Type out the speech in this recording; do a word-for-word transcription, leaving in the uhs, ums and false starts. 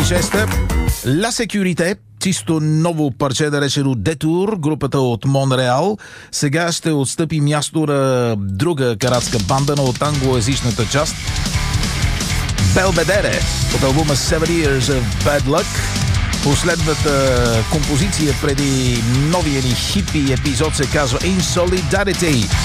и шеста. La Securite, чисто ново парче, наречено Детур, групата от Монреал. Сега ще отстъпи място на друга каратска банда, но от англоязичната част. Белбедере от албума Seven Years of Bad Luck. Последната композиция преди новия ни хипи епизод се казва In Solidarity.